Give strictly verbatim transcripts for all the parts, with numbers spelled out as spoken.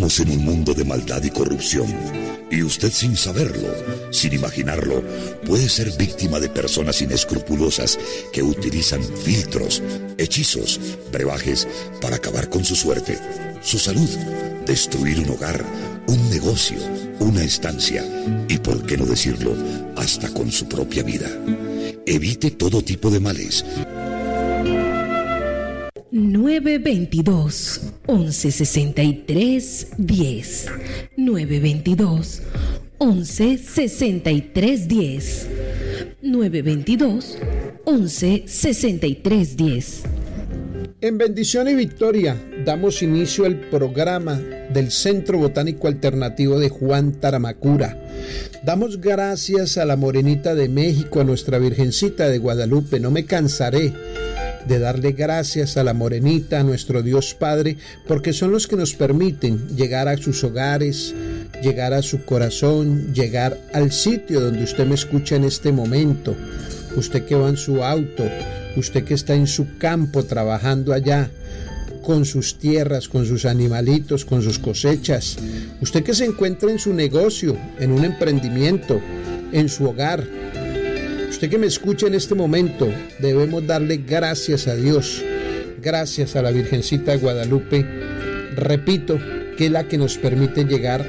Vivimos en un mundo de maldad y corrupción, y usted sin saberlo, sin imaginarlo, puede ser víctima de personas inescrupulosas que utilizan filtros, hechizos, brebajes para acabar con su suerte, su salud, destruir un hogar, un negocio, una estancia y, por qué no decirlo, hasta con su propia vida. Evite todo tipo de males. nueve veintidós, once sesenta y tres, diez. nueve veintidós, once sesenta y tres, diez. nueve veintidós, once sesenta y tres, diez. En bendición y victoria damos inicio al programa del Centro Botánico Alternativo de Juan Taramacura. Damos gracias a la Morenita de México, a nuestra Virgencita de Guadalupe. No me cansaré de darle gracias a la Morenita, a nuestro Dios Padre, porque son los que nos permiten llegar a sus hogares, llegar a su corazón, llegar al sitio donde usted me escucha en este momento. Usted que va en su auto, usted que está en su campo trabajando allá, con sus tierras, con sus animalitos, con sus cosechas. Usted que se encuentra en su negocio, en un emprendimiento, en su hogar. Usted que me escucha en este momento, debemos darle gracias a Dios, gracias a la Virgencita de Guadalupe, repito, que es la que nos permite llegar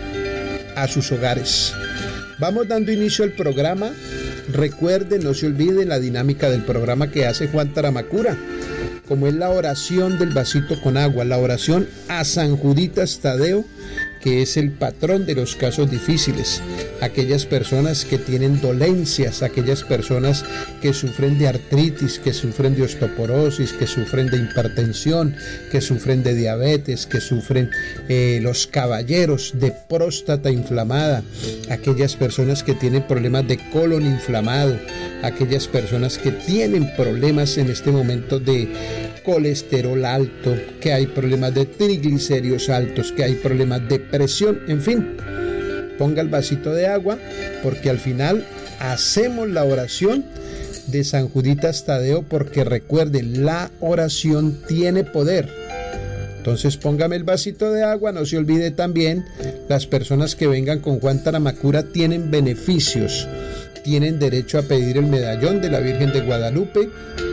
a sus hogares. Vamos dando inicio al programa. Recuerden, no se olviden la dinámica del programa que hace Juan Taramacura, como es la oración del vasito con agua, la oración a San Juditas Tadeo, que es el patrón de los casos difíciles, aquellas personas que tienen dolencias, aquellas personas que sufren de artritis, que sufren de osteoporosis, que sufren de hipertensión, que sufren de diabetes, que sufren eh, los caballeros de próstata inflamada, aquellas personas que tienen problemas de colon inflamado, aquellas personas que tienen problemas en este momento de colesterol alto, que hay problemas de triglicéridos altos, que hay problemas de presión, en fin. Ponga el vasito de agua, porque al final hacemos la oración de San Juditas Tadeo, porque recuerden, la oración tiene poder. Entonces póngame el vasito de agua. No se olvide también, las personas que vengan con Juan Taramacura tienen beneficios, tienen derecho a pedir el medallón de la Virgen de Guadalupe.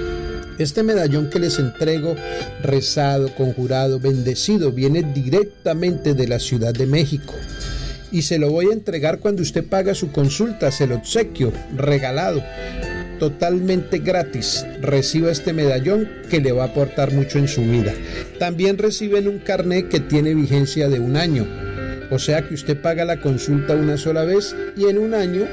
Este medallón que les entrego, rezado, conjurado, bendecido, viene directamente de la Ciudad de México. Y se lo voy a entregar cuando usted paga su consulta, se lo obsequio, regalado, totalmente gratis. Reciba este medallón que le va a aportar mucho en su vida. También reciben un carnet que tiene vigencia de un año. O sea que usted paga la consulta una sola vez y en un año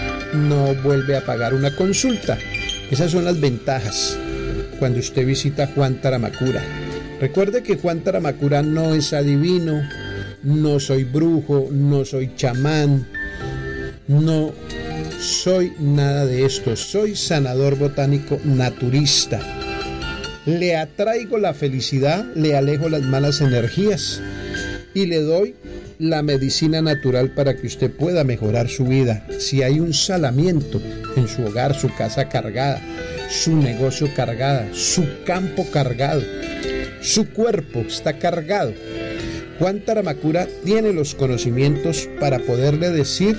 no vuelve a pagar una consulta. Esas son las ventajas cuando usted visita Juan Taramacura. Recuerde que Juan Taramacura no es adivino, no soy brujo, no soy chamán, no soy nada de esto. Soy sanador botánico naturista. Le atraigo la felicidad, le alejo las malas energías y le doy la medicina natural para que usted pueda mejorar su vida. Si hay un salamiento en su hogar, su casa cargada, su negocio cargada, su campo cargado, su cuerpo está cargado, Juan Taramacura tiene los conocimientos para poderle decir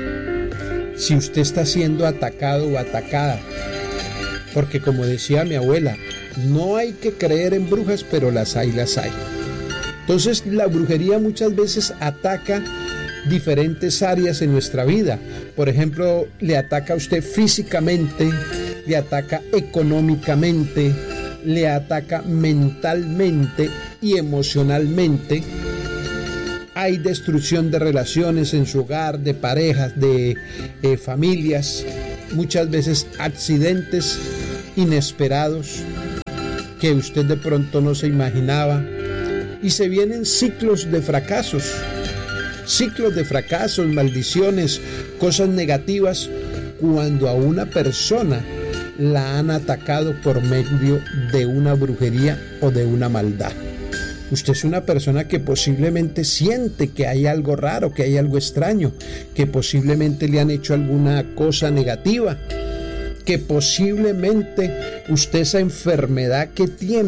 si usted está siendo atacado o atacada. Porque como decía mi abuela, no hay que creer en brujas, pero las hay, las hay. Entonces la brujería muchas veces ataca diferentes áreas en nuestra vida. Por ejemplo, le ataca a usted físicamente, le ataca económicamente, le ataca mentalmente y emocionalmente. Hay destrucción de relaciones en su hogar, de parejas, de eh, familias, muchas veces accidentes inesperados que usted de pronto no se imaginaba. Y se vienen ciclos de fracasos, ciclos de fracasos, maldiciones, cosas negativas, cuando a una persona la han atacado por medio de una brujería o de una maldad. Usted es una persona que posiblemente siente que hay algo raro, que hay algo extraño, que posiblemente le han hecho alguna cosa negativa, que posiblemente usted esa enfermedad que tiene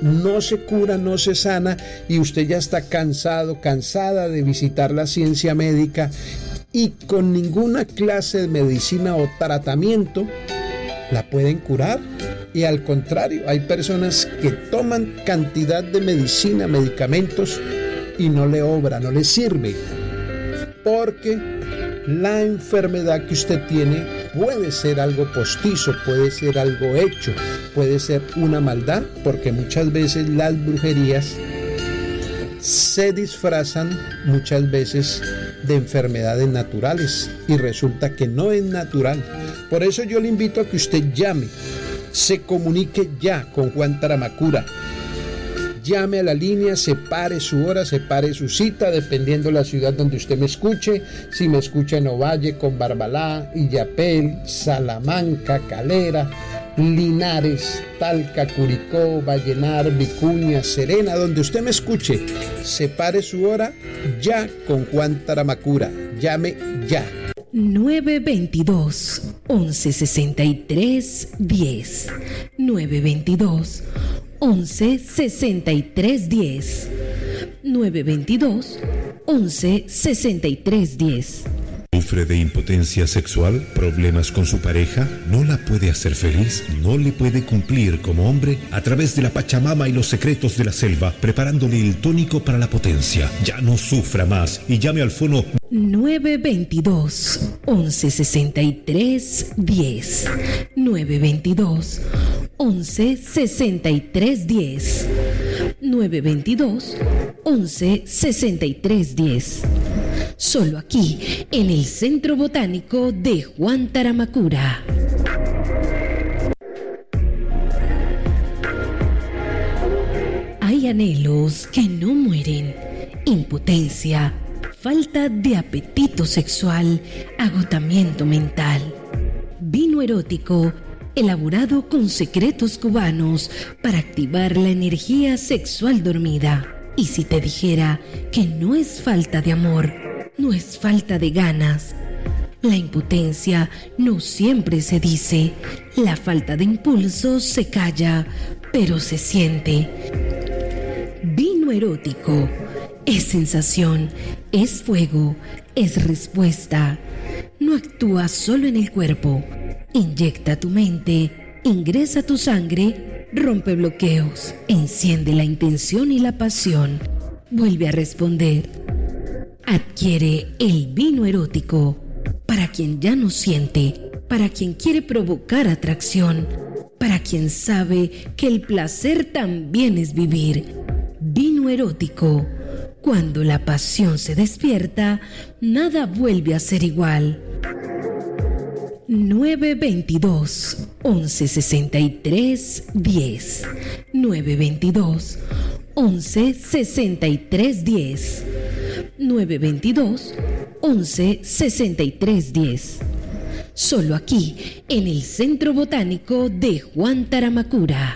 no se cura, no se sana y usted ya está cansado, cansada de visitar la ciencia médica y con ninguna clase de medicina o tratamiento la pueden curar. Y al contrario, hay personas que toman cantidad de medicina, medicamentos y no le obra, no le sirve, porque la enfermedad que usted tiene puede ser algo postizo, puede ser algo hecho, puede ser una maldad, porque muchas veces las brujerías se disfrazan muchas veces de enfermedades naturales y resulta que no es natural. Por eso yo le invito a que usted llame, se comunique ya con Juan Taramacura. Llame a la línea, separe su hora, separe su cita, dependiendo de la ciudad donde usted me escuche. Si me escucha en Ovalle, con Barbalá, Illapel, Salamanca, Calera, Linares, Talca, Curicó, Vallenar, Vicuña, Serena, donde usted me escuche, separe su hora ya con Juan Taramacura. Llame ya. nueve veintidós, once sesenta y tres, diez. nueve veintidós, once sesenta y tres, diez. nueve veintidós, once sesenta y tres, diez. ¿Sufre de impotencia sexual? ¿Problemas con su pareja? ¿No la puede hacer feliz? ¿No le puede cumplir como hombre? A través de la Pachamama y los secretos de la selva, preparándole el tónico para la potencia. Ya no sufra más y llame al fono nueve veintidós, once sesenta y tres, diez. nueve veintidós, once sesenta y tres, diez. nueve veintidós, once sesenta y tres, diez. Solo aquí, en el Centro Botánico de Juan Taramacura. Hay anhelos que no mueren, impotencia, falta de apetito sexual, agotamiento mental. Vino erótico, elaborado con secretos cubanos para activar la energía sexual dormida. Y si te dijera que no es falta de amor, no es falta de ganas. La impotencia no siempre se dice, la falta de impulso se calla, pero se siente. Vino erótico es sensación, es fuego, es respuesta. No actúa solo en el cuerpo, inyecta tu mente, ingresa tu sangre, rompe bloqueos, enciende la intención y la pasión, vuelve a responder. Adquiere el vino erótico para quien ya no siente, para quien quiere provocar atracción, para quien sabe que el placer también es vivir. Vino erótico. Cuando la pasión se despierta, nada vuelve a ser igual. nueve veintidós, once sesenta y tres, diez. nueve veintidós, once sesenta y tres, diez. nueve veintidós, once sesenta y tres, diez. Solo aquí, en el Centro Botánico de Juan Taramacura.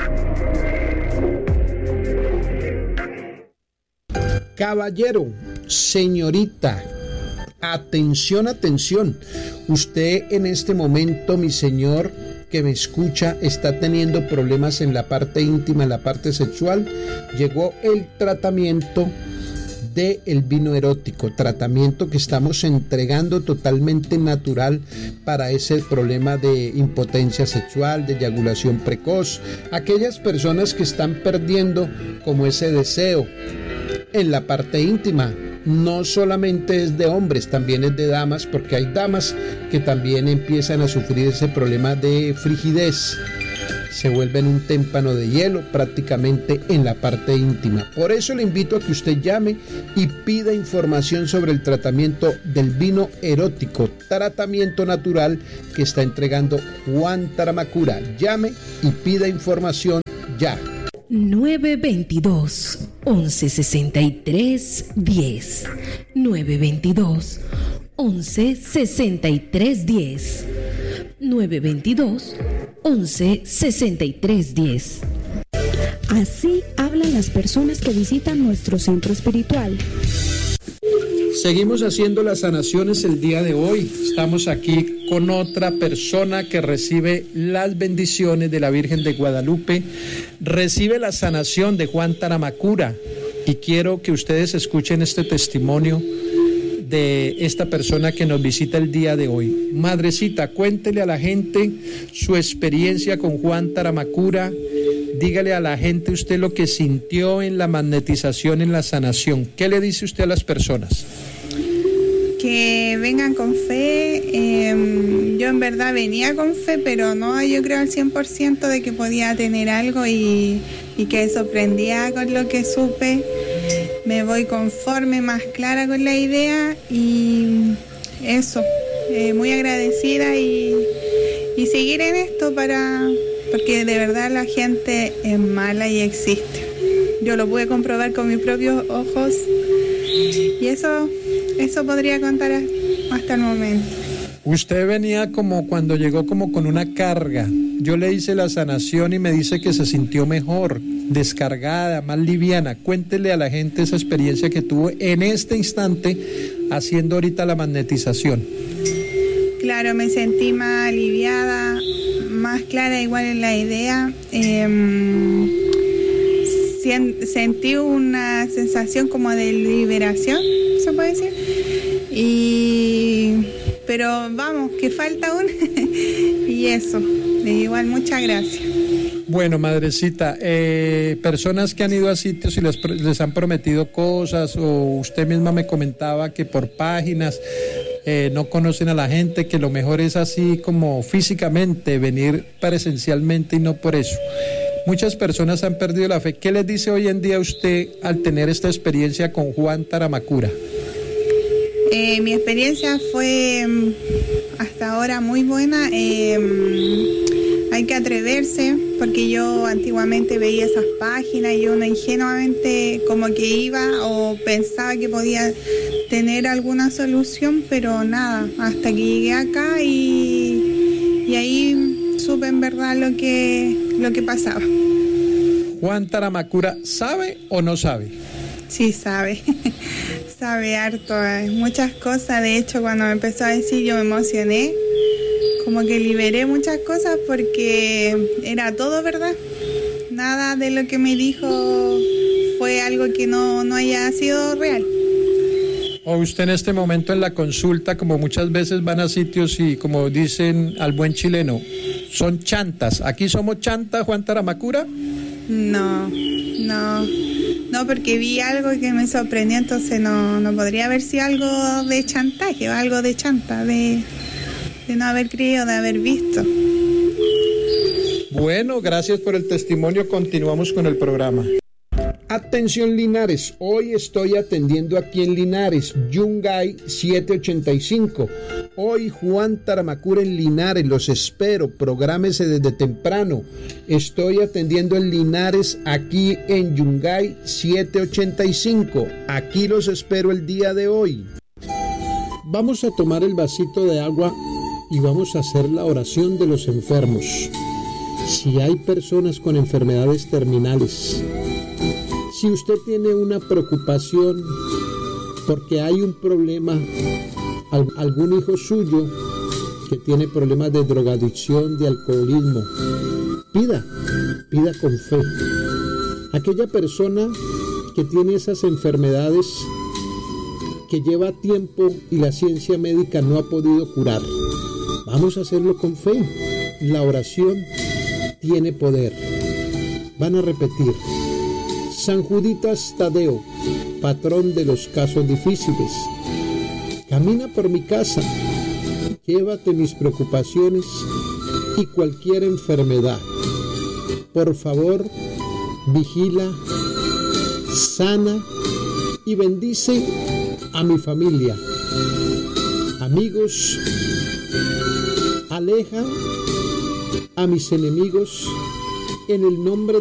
Caballero, señorita, atención, atención. Usted en este momento, mi señor, que me escucha, está teniendo problemas en la parte íntima, en la parte sexual. Llegó el tratamiento de el vino erótico, tratamiento que estamos entregando totalmente natural para ese problema de impotencia sexual, de eyaculación precoz, aquellas personas que están perdiendo como ese deseo en la parte íntima. No solamente es de hombres, también es de damas, porque hay damas que también empiezan a sufrir ese problema de frigidez, se vuelven un témpano de hielo prácticamente en la parte íntima. Por eso le invito a que usted llame y pida información sobre el tratamiento del vino erótico, tratamiento natural que está entregando Juan Taramacura. Llame y pida información ya. nueve veintidós, once sesenta y tres, diez. nueve veintidós, once sesenta y tres, diez. nueve veintidós, once sesenta y tres, diez. Así hablan las personas que visitan nuestro centro espiritual. Seguimos haciendo las sanaciones el día de hoy. Estamos aquí con otra persona que recibe las bendiciones de la Virgen de Guadalupe, recibe la sanación de Juan Taramacura, y quiero que ustedes escuchen este testimonio de esta persona que nos visita el día de hoy. Madrecita, cuéntele a la gente su experiencia con Juan Taramacura. Dígale a la gente usted lo que sintió en la magnetización, en la sanación. ¿Qué le dice usted a las personas? Que vengan con fe. Eh, yo en verdad venía con fe, pero no, yo creo al cien por ciento de que podía tener algo y, y que sorprendía con lo que supe. Me voy conforme, más clara con la idea y eso, eh, muy agradecida y, y seguir en esto para... porque de verdad la gente es mala y existe. Yo lo pude comprobar con mis propios ojos y eso, eso podría contar hasta el momento. Usted venía como cuando llegó como con una carga. Yo le hice la sanación y me dice que se sintió mejor, descargada, más liviana. Cuéntele a la gente esa experiencia que tuvo en este instante haciendo ahorita la magnetización. Claro, me sentí más aliviada, más clara igual en la idea. Eh, sentí una sensación como de liberación, ¿se puede decir? Y pero vamos, que falta aún. Y eso, igual muchas gracias. Bueno, madrecita, eh, personas que han ido a sitios y les, les han prometido cosas, o usted misma me comentaba que por páginas eh, no conocen a la gente, que lo mejor es así como físicamente, venir presencialmente y no por eso. Muchas personas han perdido la fe. ¿Qué les dice hoy en día usted al tener esta experiencia con Juan Taramacura? Eh, mi experiencia fue hasta ahora muy buena. Eh, hay que atreverse, porque yo antiguamente veía esas páginas y uno ingenuamente como que iba o pensaba que podía tener alguna solución, pero nada, hasta que llegué acá y, y ahí supe en verdad lo que, lo que pasaba. ¿Juan Taramacura sabe o no sabe? Sí, sabe. Sabe harto, muchas cosas. De hecho, cuando me empezó a decir, yo me emocioné, como que liberé muchas cosas porque era todo verdad. Nada de lo que me dijo fue algo que no, no haya sido real. O usted en este momento en la consulta, como muchas veces van a sitios y como dicen al buen chileno, son chantas. ¿Aquí somos chantas, Juan Taramacura? No, no. No, porque vi algo que me sorprendió, entonces no, no podría haber sido algo de chantaje o algo de chanta, de, de no haber creído, de haber visto. Bueno, gracias por el testimonio. Continuamos con el programa. Atención Linares, hoy estoy atendiendo aquí en Linares, Yungay siete ochenta y cinco. Hoy Juan Taramacura en Linares, los espero, prográmese desde temprano. Estoy atendiendo en Linares, aquí en Yungay siete ochenta y cinco. Aquí los espero el día de hoy. Vamos a tomar el vasito de agua y vamos a hacer la oración de los enfermos. Si hay personas con enfermedades terminales, si usted tiene una preocupación porque hay un problema, algún hijo suyo que tiene problemas de drogadicción, de alcoholismo, pida, pida con fe. Aquella persona que tiene esas enfermedades que lleva tiempo y la ciencia médica no ha podido curar, vamos a hacerlo con fe. La oración tiene poder. Van a repetir: San Juditas Tadeo, patrón de los casos difíciles, camina por mi casa, llévate mis preocupaciones y cualquier enfermedad. Por favor, vigila, sana y bendice a mi familia, amigos, aleja a mis enemigos en el nombre